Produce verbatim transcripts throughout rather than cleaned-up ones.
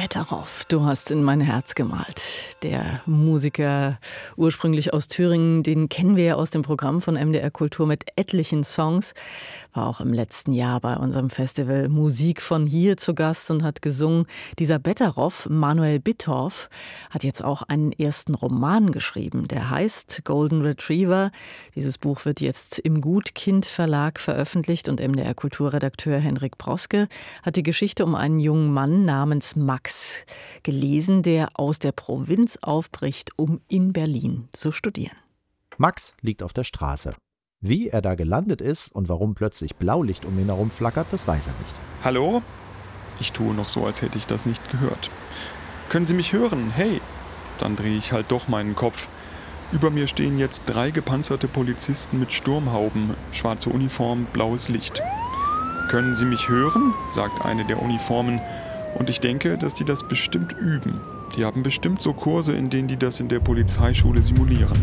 Betteroff, du hast in mein Herz gemalt. Der Musiker, ursprünglich aus Thüringen, den kennen wir ja aus dem Programm von M D R Kultur mit etlichen Songs. War auch im letzten Jahr bei unserem Festival Musik von hier zu Gast und hat gesungen. Dieser Betteroff, Manuel Bittorff, hat jetzt auch einen ersten Roman geschrieben. Der heißt Golden Retriever. Dieses Buch wird jetzt im Gutkind Verlag veröffentlicht und M D R Kulturredakteur Hendrik Proske hat die Geschichte um einen jungen Mann namens Max gelesen, der aus der Provinz aufbricht, um in Berlin zu studieren. Max liegt auf der Straße. Wie er da gelandet ist und warum plötzlich Blaulicht um ihn herum flackert, das weiß er nicht. Hallo? Ich tue noch so, als hätte ich das nicht gehört. Können Sie mich hören? Hey! Dann drehe ich halt doch meinen Kopf. Über mir stehen jetzt drei gepanzerte Polizisten mit Sturmhauben, schwarze Uniform, blaues Licht. Können Sie mich hören? Sagt eine der Uniformen. Und ich denke, dass die das bestimmt üben. Die haben bestimmt so Kurse, in denen die das in der Polizeischule simulieren.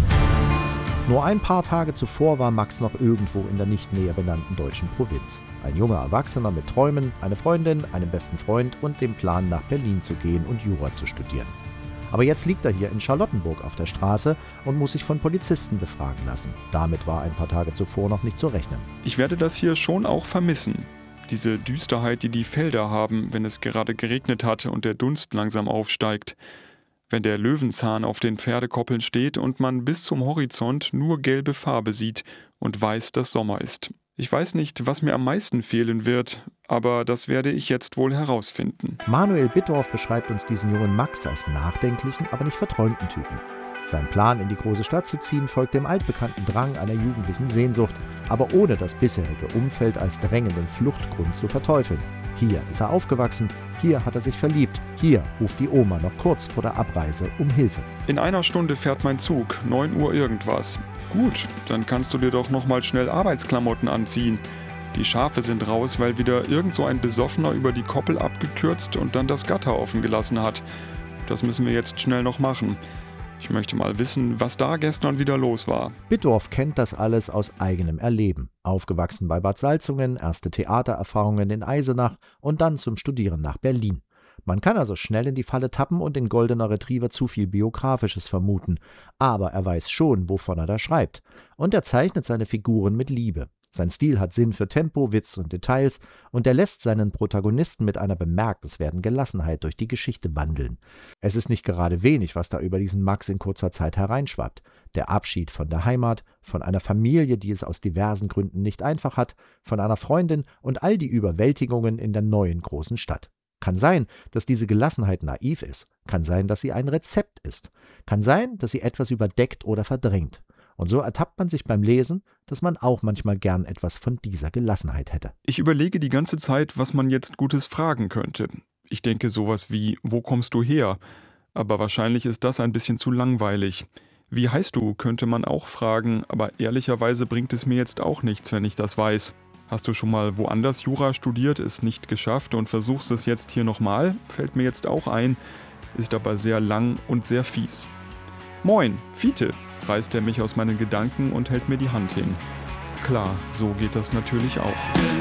Nur ein paar Tage zuvor war Max noch irgendwo in der nicht näher benannten deutschen Provinz. Ein junger Erwachsener mit Träumen, eine Freundin, einem besten Freund und dem Plan, nach Berlin zu gehen und Jura zu studieren. Aber jetzt liegt er hier in Charlottenburg auf der Straße und muss sich von Polizisten befragen lassen. Damit war ein paar Tage zuvor noch nicht zu rechnen. Ich werde das hier schon auch vermissen. Diese Düsterheit, die die Felder haben, wenn es gerade geregnet hat und der Dunst langsam aufsteigt. Wenn der Löwenzahn auf den Pferdekoppeln steht und man bis zum Horizont nur gelbe Farbe sieht und weiß, dass Sommer ist. Ich weiß nicht, was mir am meisten fehlen wird, aber das werde ich jetzt wohl herausfinden. Manuel Bittorff beschreibt uns diesen jungen Max als nachdenklichen, aber nicht verträumten Typen. Sein Plan, in die große Stadt zu ziehen, folgt dem altbekannten Drang einer jugendlichen Sehnsucht, aber ohne das bisherige Umfeld als drängenden Fluchtgrund zu verteufeln. Hier ist er aufgewachsen, hier hat er sich verliebt, hier ruft die Oma noch kurz vor der Abreise um Hilfe. In einer Stunde fährt mein Zug, neun Uhr irgendwas. Gut, dann kannst du dir doch noch mal schnell Arbeitsklamotten anziehen. Die Schafe sind raus, weil wieder irgend so ein Besoffener über die Koppel abgekürzt und dann das Gatter offen gelassen hat. Das müssen wir jetzt schnell noch machen. Ich möchte mal wissen, was da gestern wieder los war. Bittorff kennt das alles aus eigenem Erleben. Aufgewachsen bei Bad Salzungen, erste Theatererfahrungen in Eisenach und dann zum Studieren nach Berlin. Man kann also schnell in die Falle tappen und in Goldener Retriever zu viel Biografisches vermuten. Aber er weiß schon, wovon er da schreibt. Und er zeichnet seine Figuren mit Liebe. Sein Stil hat Sinn für Tempo, Witz und Details und er lässt seinen Protagonisten mit einer bemerkenswerten Gelassenheit durch die Geschichte wandeln. Es ist nicht gerade wenig, was da über diesen Max in kurzer Zeit hereinschwappt. Der Abschied von der Heimat, von einer Familie, die es aus diversen Gründen nicht einfach hat, von einer Freundin und all die Überwältigungen in der neuen großen Stadt. Kann sein, dass diese Gelassenheit naiv ist. Kann sein, dass sie ein Rezept ist. Kann sein, dass sie etwas überdeckt oder verdrängt. Und so ertappt man sich beim Lesen, dass man auch manchmal gern etwas von dieser Gelassenheit hätte. Ich überlege die ganze Zeit, was man jetzt Gutes fragen könnte. Ich denke sowas wie, wo kommst du her? Aber wahrscheinlich ist das ein bisschen zu langweilig. Wie heißt du, könnte man auch fragen, aber ehrlicherweise bringt es mir jetzt auch nichts, wenn ich das weiß. Hast du schon mal woanders Jura studiert, es nicht geschafft und versuchst es jetzt hier nochmal? Fällt mir jetzt auch ein, ist aber sehr lang und sehr fies. Moin, Fiete, reißt er mich aus meinen Gedanken und hält mir die Hand hin. Klar, so geht das natürlich auch.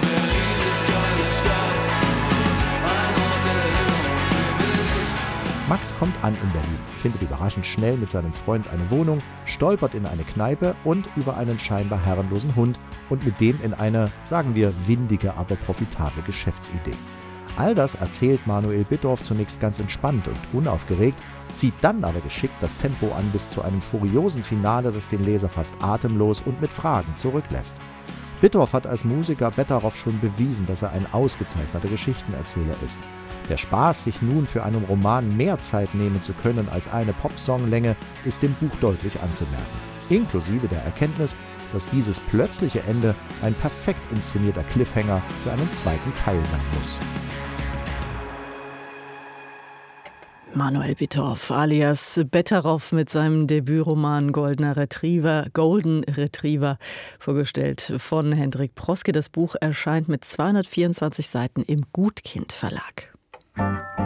Max kommt an in Berlin, findet überraschend schnell mit seinem Freund eine Wohnung, stolpert in eine Kneipe und über einen scheinbar herrenlosen Hund und mit dem in eine, sagen wir, windige, aber profitable Geschäftsidee. All das erzählt Manuel Bittorff zunächst ganz entspannt und unaufgeregt, zieht dann aber geschickt das Tempo an bis zu einem furiosen Finale, das den Leser fast atemlos und mit Fragen zurücklässt. Bittorff hat als Musiker Betteroff schon bewiesen, dass er ein ausgezeichneter Geschichtenerzähler ist. Der Spaß, sich nun für einen Roman mehr Zeit nehmen zu können als eine Popsonglänge, ist dem Buch deutlich anzumerken. Inklusive der Erkenntnis, dass dieses plötzliche Ende ein perfekt inszenierter Cliffhanger für einen zweiten Teil sein muss. Manuel Bittorff alias Betteroff mit seinem Debütroman Goldener Retriever, Golden Retriever, vorgestellt von Hendrik Proske. Das Buch erscheint mit zweihundertvierundzwanzig Seiten im Gutkind Verlag.